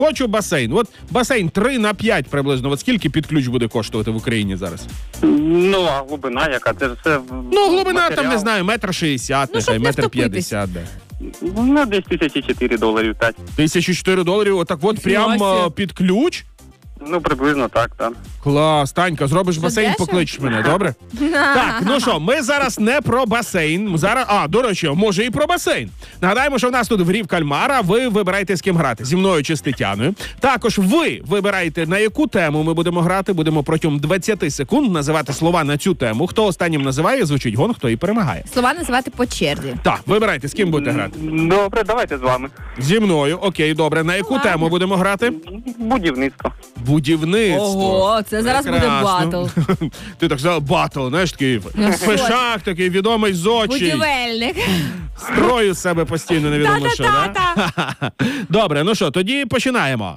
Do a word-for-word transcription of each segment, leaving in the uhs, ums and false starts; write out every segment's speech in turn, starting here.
Хочу басейн. От басейн три на п'ять приблизно. От скільки під ключ буде коштувати в Україні зараз? Ну, а глибина яка? Це ж все Ну, глибина матеріал. там, не знаю, метр шістдесят, Ну, нехай, щоб не метр втопитись. п'ятдесят. Да. Ну, десь тисячі чотири доларів, так. Тисячу чотири доларів, отак от прям Носі. а, під ключ? Ну, приблизно так, так. Клас, Танька, зробиш басейн, дешево? покличеш мене, добре? Так, ну що, ми зараз не про басейн. Зараз, а, до речі, може і про басейн. Нагадаємо, що в нас тут в грі в кальмара. Ви вибираєте, з ким грати, зі мною чи з Тетяною. Також ви вибираєте, на яку тему ми будемо грати. Будемо протягом двадцять секунд називати слова на цю тему. Хто останнім називає, звучить гонг, хто і перемагає. Слова називати по черзі. Так, вибирайте, з ким будете грати. Добре, давайте з вами. Зі мною, окей, добре. На яку Ладно. тему будемо грати? Будівництво. Будівництво. Ого, це зараз буде Прекрасно. батл. Ти так сказав, батл, знаєш, такий Ну, фешак, такий відомий з очі. Будівельник. Строю з себе постійно, невідомо що, да? Та-та-та-та. Добре, ну що, тоді починаємо.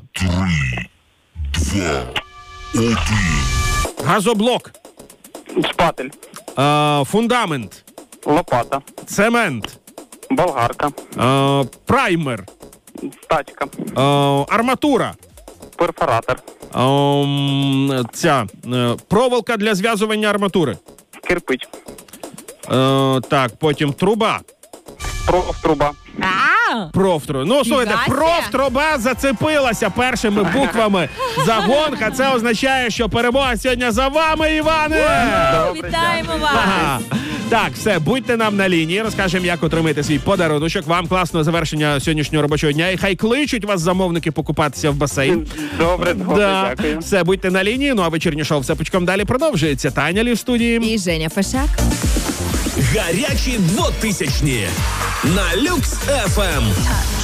Газоблок, Шпатель. е, фундамент, Лопата. цемент, Болгарка. е, праймер, Тачка. е, арматура, Перфоратор. е, м, ця е, проволока для зв'язування арматури. Кирпич. Е, так, потім труба. Профтруба. А, Профтру. Ну, слухайте, Фіга себе. профтруба зацепилася першими буквами за гонг, а це означає, що перемога сьогодні за вами, Іване! вітаємо вас. Ага. Так, все, будьте нам на лінії, розкажемо, як отримаєте свій подаруночок. Вам класного завершення сьогоднішнього робочого дня. І хай кличуть вас замовники покупатися в басейн. Добре, добре, Да. дякую. Все, будьте на лінії. Ну а вечірнє шоу все пучком далі продовжується. Таня Лі в студії. І Женя Фешак. Гарячі двотисячні на Люкс еф ем.